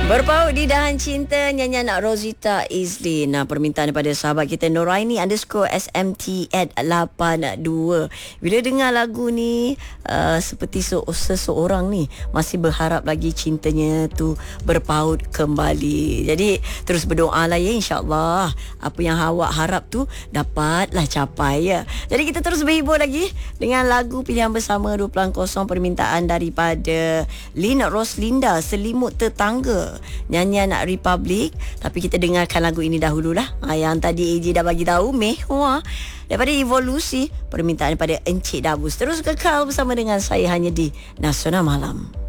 Berpaut di dahan cinta, nyanyian Rosita Izli. Nah, permintaan daripada sahabat kita Noraini _SMT @82. Bila dengar lagu ni, seperti seseorang ni masih berharap lagi cintanya tu berpaut kembali. Jadi terus berdoa lah ya, insyaAllah apa yang awak harap tu dapatlah capai ya. Jadi kita terus berhibur lagi dengan lagu pilihan bersama 20.0 permintaan daripada Lina Roslinda, Selimut Tetangga, nyanyian Republic. Tapi kita dengarkan lagu ini dahululah. Yang tadi AJ dah bagi tahu, Mehwa daripada Evolusi, permintaan daripada Encik Dabus. Terus kekal bersama dengan saya hanya di Nasional Malam.